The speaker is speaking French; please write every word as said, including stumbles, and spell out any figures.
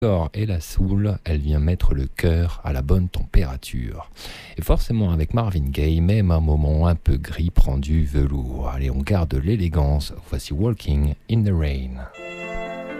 Et la soul, elle vient mettre le cœur à la bonne température. Et forcément avec Marvin Gaye, même un moment un peu gris prend du velours. Allez, on garde l'élégance. Voici Walking in the Rain.